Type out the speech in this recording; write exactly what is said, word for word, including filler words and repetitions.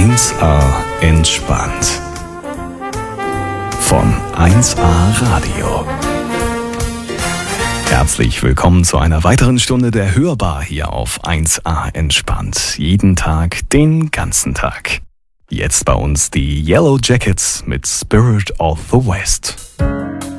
eins a entspannt. Von eins a Radio. Herzlich willkommen zu einer weiteren Stunde der Hörbar hier auf eins a entspannt. Jeden Tag, den ganzen Tag. Jetzt bei uns die Yellow Jackets mit Spirit of the West.